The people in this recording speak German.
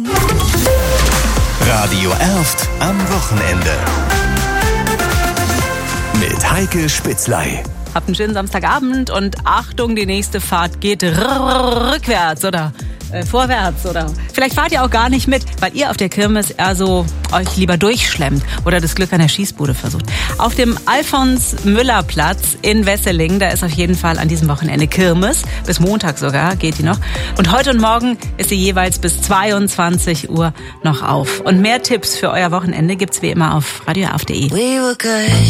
Radio Erft am Wochenende. Mit Heike Spitzley. Habt einen schönen Samstagabend und Achtung, die nächste Fahrt geht rückwärts oder vorwärts oder vielleicht fahrt ihr auch gar nicht mit, weil ihr auf der Kirmes also euch lieber durchschlemmt oder das Glück an der Schießbude versucht. Auf dem Alfons-Müller-Platz in Wesseling, da ist auf jeden Fall an diesem Wochenende Kirmes, bis Montag sogar geht die noch. Und heute und morgen ist sie jeweils bis 22 Uhr noch auf. Und mehr Tipps für euer Wochenende gibt's wie immer auf radioerft.de.